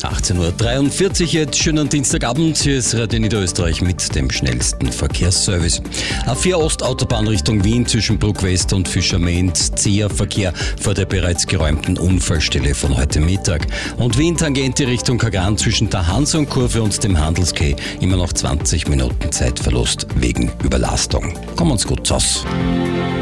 18.43 Uhr jetzt, schönen Dienstagabend, hier ist Radio Niederösterreich mit dem schnellsten Verkehrsservice. A4 Ostautobahn Richtung Wien zwischen Bruck West und Fischerment, zäher Verkehr vor der bereits geräumten Unfallstelle von heute Mittag. Und Wien Tangente Richtung Kagran zwischen der Hansonkurve und dem Handelskeh immer noch 20 Minuten Zeitverlust wegen Überlastung. Kommen uns gut aus.